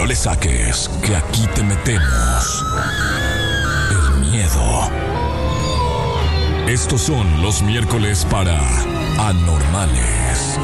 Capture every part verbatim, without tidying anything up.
le saques, que aquí te metemos el miedo. Estos son los miércoles para Anormales.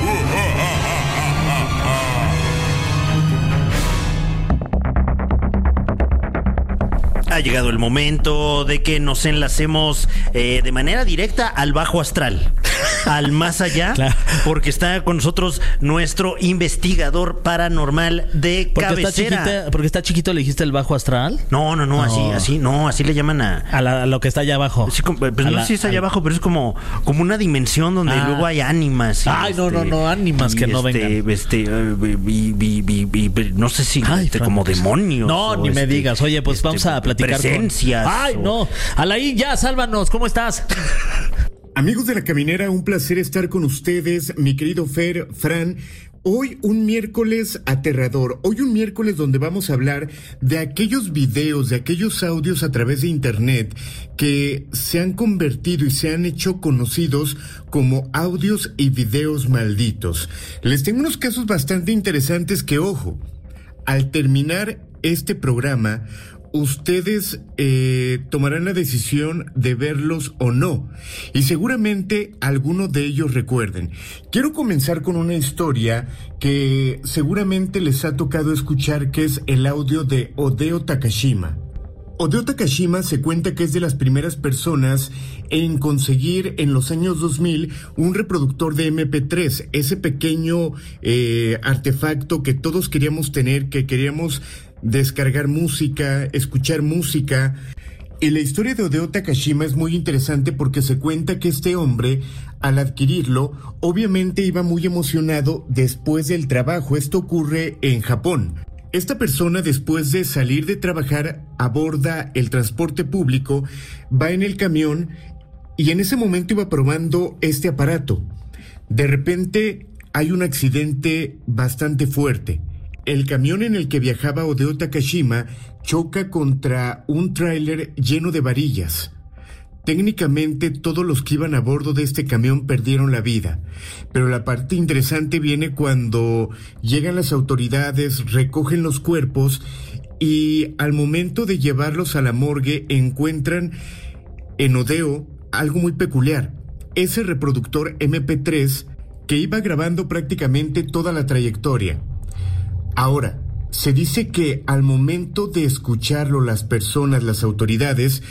Ha llegado el momento de que nos enlacemos eh, de manera directa al bajo astral, al más allá, claro. Porque está con nosotros nuestro investigador paranormal de ¿Porque cabecera. Está chiquita, ¿Porque está chiquito le dijiste el bajo astral? No, no, no, no. así, así, no, así le llaman a... A, la, a lo que está allá abajo. Sí, como, pues no la, sé si es allá al... abajo, pero es como, como una dimensión donde ah. luego hay ánimas. Y Ay, este, no, no, no, ánimas que no este, vengan. Este, uh, y, y, y, y, y, no sé si Ay, este, como demonios. No, ni este, me digas. Oye, pues este, vamos a platicar presencias. Con... Ay, o... no. Alain, ya, sálvanos. ¿Cómo estás? Amigos de La Caminera, un placer estar con ustedes, mi querido Fer, Fran. Hoy un miércoles aterrador, hoy un miércoles donde vamos a hablar de aquellos videos, de aquellos audios a través de internet que se han convertido y se han hecho conocidos como audios y videos malditos. Les tengo unos casos bastante interesantes que, ojo, al terminar este programa, ustedes eh, tomarán la decisión de verlos o no, y seguramente alguno de ellos recuerden. Quiero comenzar con una historia que seguramente les ha tocado escuchar, que es el audio de Hideo Takashima. Hideo Takashima se cuenta que es de las primeras personas en conseguir en los años dos mil un reproductor de eme pe tres, ese pequeño eh, artefacto que todos queríamos tener, que queríamos descargar música, escuchar música. Y la historia de Hideo Takashima es muy interesante porque se cuenta que este hombre, al adquirirlo, obviamente iba muy emocionado después del trabajo. Esto ocurre en Japón. Esta persona, después de salir de trabajar, aborda el transporte público, va en el camión y en ese momento iba probando este aparato. De repente hay un accidente bastante fuerte. El camión en el que viajaba Hideo Takashima choca contra un tráiler lleno de varillas. Técnicamente todos los que iban a bordo de este camión perdieron la vida, pero la parte interesante viene cuando llegan las autoridades, recogen los cuerpos y al momento de llevarlos a la morgue encuentran en Hideo algo muy peculiar, ese reproductor eme pe tres que iba grabando prácticamente toda la trayectoria. Ahora, se dice que al momento de escucharlo las personas, las autoridades,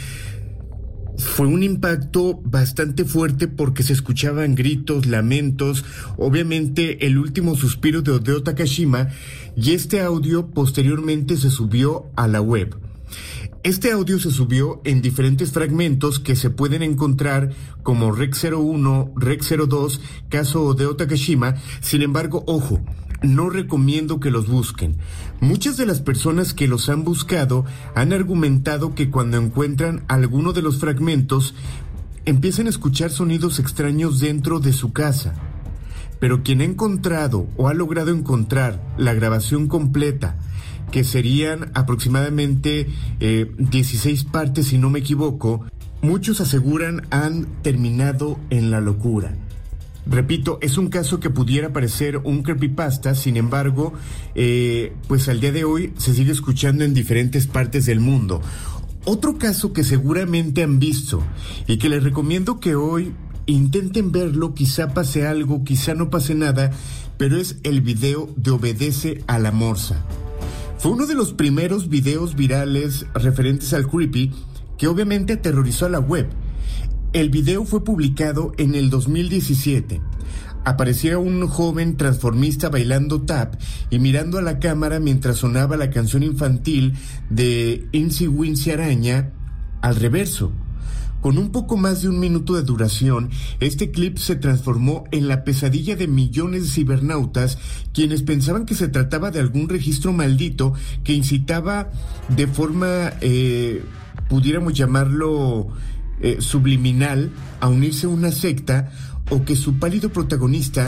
fue un impacto bastante fuerte porque se escuchaban gritos, lamentos, obviamente el último suspiro de Hideo Takashima, y este audio posteriormente se subió a la web. Este audio se subió en diferentes fragmentos que se pueden encontrar como Rec cero uno, Rec cero dos, caso Hideo Takashima. Sin embargo, ojo, no recomiendo que los busquen. Muchas de las personas que los han buscado han argumentado que cuando encuentran alguno de los fragmentos empiezan a escuchar sonidos extraños dentro de su casa. Pero quien ha encontrado o ha logrado encontrar la grabación completa, que serían aproximadamente eh, dieciséis partes si no me equivoco, muchos aseguran han terminado en la locura. Repito, es un caso que pudiera parecer un creepypasta, sin embargo, eh, pues al día de hoy se sigue escuchando en diferentes partes del mundo. Otro caso que seguramente han visto y que les recomiendo que hoy intenten verlo, quizá pase algo, quizá no pase nada, pero es el video de Obedece a la Morsa. Fue uno de los primeros videos virales referentes al creepy que obviamente aterrorizó a la web. El video fue publicado en el dos mil diecisiete. Aparecía un joven transformista bailando tap y mirando a la cámara mientras sonaba la canción infantil de Incy Wincy Araña al reverso. Con un poco más de un minuto de duración, este clip se transformó en la pesadilla de millones de cibernautas, quienes pensaban que se trataba de algún registro maldito que incitaba de forma, eh, pudiéramos llamarlo, eh, subliminal a unirse a una secta, o que su pálido protagonista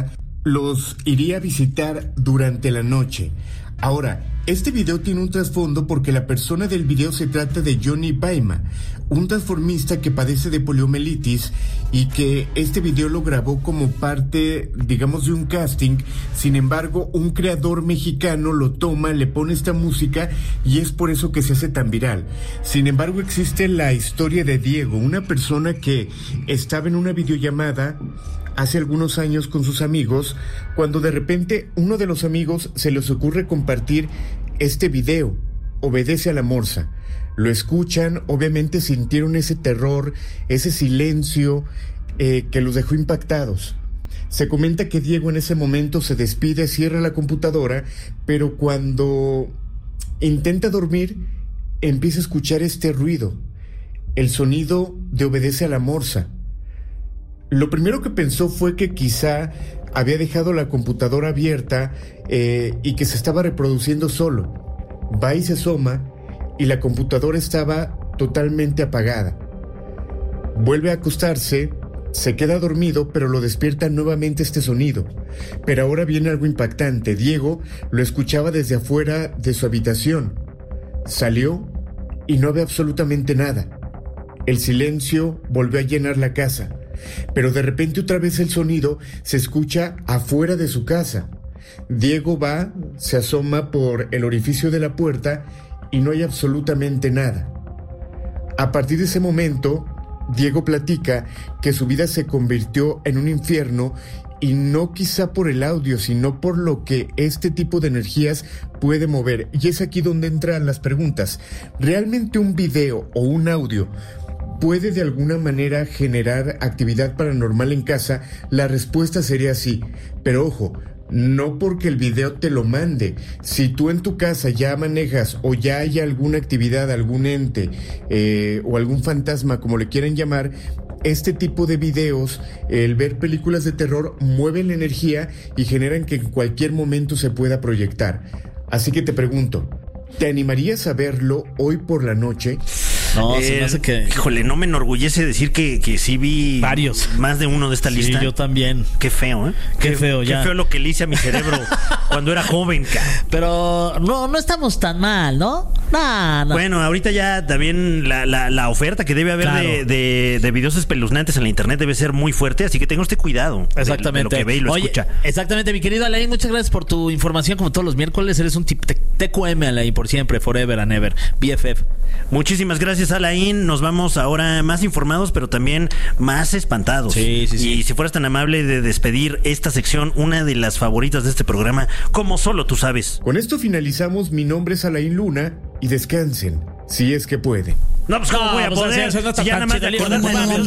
los iría a visitar durante la noche. Ahora, este video tiene un trasfondo porque la persona del video se trata de Johnny Baima, un transformista que padece de poliomielitis y que este video lo grabó como parte, digamos, de un casting. Sin embargo, un creador mexicano lo toma, le pone esta música y es por eso que se hace tan viral. Sin embargo, existe la historia de Diego, una persona que estaba en una videollamada hace algunos años con sus amigos, cuando de repente uno de los amigos se les ocurre compartir este video, Obedece a la Morsa. Lo escuchan, obviamente sintieron ese terror, ese silencio eh, que los dejó impactados. Se comenta que Diego en ese momento se despide, cierra la computadora, pero cuando intenta dormir, empieza a escuchar este ruido, el sonido de Obedece a la Morsa. Lo primero que pensó fue que quizá había dejado la computadora abierta eh, y que se estaba reproduciendo solo. Va y se asoma y la computadora estaba totalmente apagada. Vuelve a acostarse, se queda dormido, pero lo despierta nuevamente este sonido. Pero ahora viene algo impactante. Diego lo escuchaba desde afuera de su habitación. Salió y no ve absolutamente nada. El silencio volvió a llenar la casa. Pero de repente otra vez el sonido se escucha afuera de su casa. Diego va, se asoma por el orificio de la puerta y no hay absolutamente nada. A partir de ese momento, Diego platica que su vida se convirtió en un infierno, y no quizá por el audio, sino por lo que este tipo de energías puede mover. Y es aquí donde entran las preguntas. ¿Realmente un video o un audio puede de alguna manera generar actividad paranormal en casa? La respuesta sería sí, pero ojo, no porque el video te lo mande. Si tú en tu casa ya manejas o ya hay alguna actividad, algún ente eh, o algún fantasma, como le quieran llamar, este tipo de videos, el ver películas de terror, mueven la energía y generan que en cualquier momento se pueda proyectar. Así que te pregunto, ¿te animarías a verlo hoy por la noche? No, eh, se me hace que... Híjole, no me enorgullece decir que, que sí vi... Varios. Más de uno de esta sí, lista. yo también. Qué feo, ¿eh? Qué, qué feo, ya. Qué feo lo que le hice a mi cerebro cuando era joven, cara. Pero no, no estamos tan mal, ¿no? Nah, no. Bueno, ahorita ya también la, la, la oferta que debe haber Claro. de, de, de videos espeluznantes en la internet debe ser muy fuerte, así que tenga usted cuidado. Exactamente. De, de lo que ve y lo Oye, escucha. exactamente, mi querido Alain, muchas gracias por tu información como todos los miércoles. Eres un tip T Q M, Alain, por siempre, forever and ever. B F F. Muchísimas gracias, Alain. Nos vamos ahora más informados, pero también más espantados. Sí, sí, sí. Y si fueras tan amable de despedir esta sección, una de las favoritas de este programa, como solo tú sabes. Con esto finalizamos. Mi nombre es Alain Luna y descansen, si es que pueden. No, pues cómo No, voy a pues, poder. así, eso no está Si ya tan nada más de chido, acordarme no, de no, los